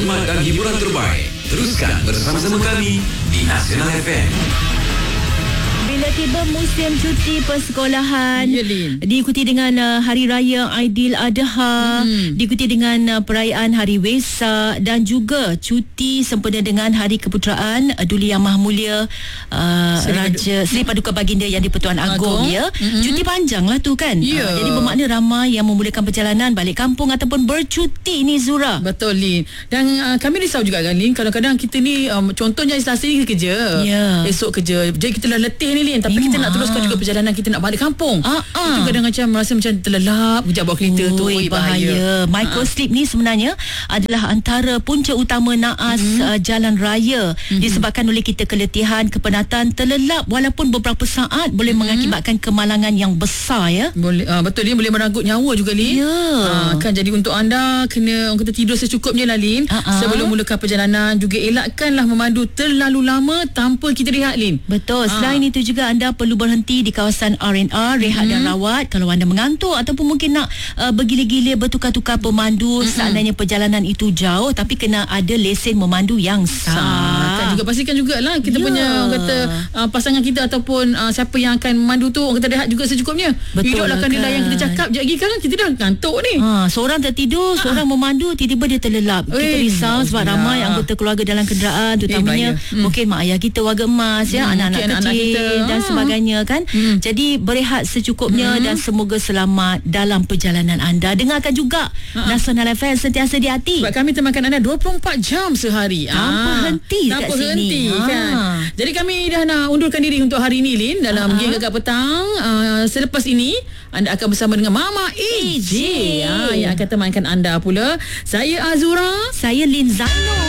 maklumat dan hiburan terbaik. Teruskan bersama-sama kami di Nasional FM. Bila tiba musim cuti persekolahan, diikuti dengan Hari Raya Aidiladha, diikuti dengan perayaan Hari Wesak dan juga cuti sempena dengan Hari Keputeraan Duli Yang Maha Mulia Raja Seri Paduka Baginda Yang di-Pertuan Agong ya. Cuti panjang lah tu kan. Jadi bermakna ramai yang memulakan perjalanan balik kampung ataupun bercuti ni, Zura. Betul, Lin. Dan kami risau juga kan, Lin, kadang-kadang kita ni contohnya Selasa ni kerja, esok kerja, jadi kita dah letih ni, Lin, tapi kita nak teruskan juga perjalanan, kita nak balik kampung. Itu kadang macam merasa macam terlelap kejap bawa kereta tu. Bahaya. Microsleep ni sebenarnya adalah antara punca utama naas jalan raya, disebabkan oleh kita keletihan, kepenatan, terlelap walaupun beberapa saat boleh mengakibatkan kemalangan yang besar ya. Boleh, betul, Lin, boleh merangkut nyawa juga, Lin. Kan jadi untuk anda kena orang kata tidur secukupnya lah, Lin. Sebelum mulakan perjalanan, juga elakkanlah memandu terlalu lama tanpa kita rehat, Lin. Betul. Selain itu juga anda perlu berhenti di kawasan R&R, rehat dan rawat kalau anda mengantuk ataupun mungkin nak bergila-gila bertukar-tukar pemandu. Seandainya perjalanan itu jauh, tapi kena ada lesen memandu yang sah. Kan juga pastikan jugalah kita punya orang kata pasangan kita ataupun siapa yang akan memandu tu orang kata rehat juga secukupnya. Betul. Hiduplah kan yang kita cakap je lagi kan kita dah ngantuk ni. Seorang tertidur, seorang memandu, tiba-tiba dia terlelap. Kita risau sebab ramai anggota keluarga dalam kenderaan, terutamanya mungkin mak ayah kita, warga emas ya, anak-anak kecil kita, dan sebagainya kan. Jadi berehat secukupnya dan semoga selamat dalam perjalanan anda. Dengarkan juga Nasional FM sentiasa di hati. Sebab kami temankan anda 24 jam sehari. Tanpa henti dekat sini. Kan. Jadi kami dah nak undurkan diri untuk hari ini, Lin, dalam Geng Gegar Petang. Selepas ini anda akan bersama dengan Mama EJ yang akan temankan anda pula. Saya Azura, saya Lin Zainul.